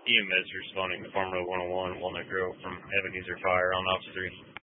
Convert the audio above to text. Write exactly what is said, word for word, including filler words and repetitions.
E M S responding to Farm Road one oh one, Walnut Grove from Ebenezer Fire on Officer three.